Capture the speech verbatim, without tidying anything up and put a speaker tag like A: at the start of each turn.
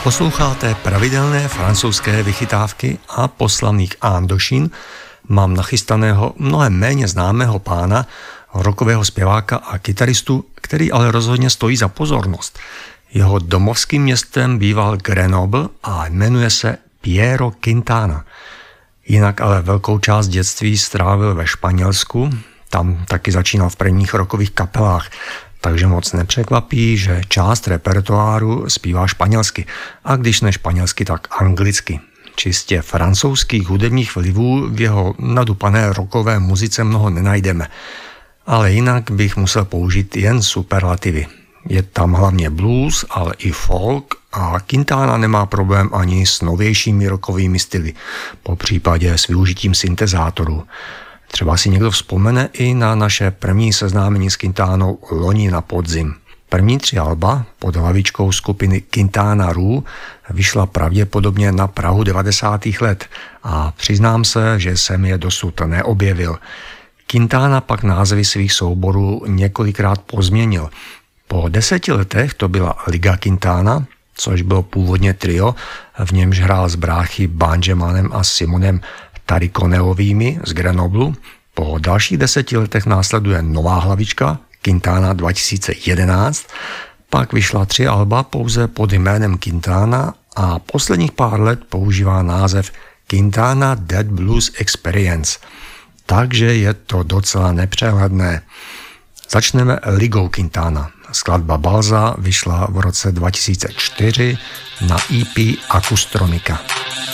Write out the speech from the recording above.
A: Posloucháte pravidelné francouzské vychytávky a po slavných Indochine mám nachystaného mnohem méně známého pána, rockového zpěváka a kytaristu, který ale rozhodně stojí za pozornost. Jeho domovským městem býval Grenoble a jmenuje se Piero Quintana. Jinak ale velkou část dětství strávil ve Španělsku, tam taky začínal v prvních rockových kapelách, takže moc nepřekvapí, že část repertoáru zpívá španělsky, a když ne španělsky, tak anglicky. Čistě francouzských hudebních vlivů v jeho nadupané rockové muzice mnoho nenajdeme, ale jinak bych musel použít jen superlativy. Je tam hlavně blues, ale i folk a Quintana nemá problém ani s novějšími rockovými styly, po případě s využitím syntezátorů. Třeba si někdo vzpomene i na naše první seznámení s Quintanou loni na podzim. První tři alba pod hlavičkou skupiny Quintana Roo vyšla pravděpodobně na prahu devadesátých let a přiznám se, že jsem je dosud neobjevil. Quintana pak názvy svých souborů několikrát pozměnil. Po deseti letech to byla Liga Quintana, což bylo původně trio, v němž hrál s bráchy Benjamanem a Simonem Tarikoneovými z Grenoblu. Po dalších deseti letech následuje nová hlavička Quintana dva tisíce jedenáct, pak vyšla tři alba pouze pod jménem Quintana a posledních pár let používá název Quintana Dead Blues Experience. Takže je to docela nepřehledné. Začneme Ligou Quintana. Skladba Balza vyšla v roce dva tisíce čtyři na E P Acustronica.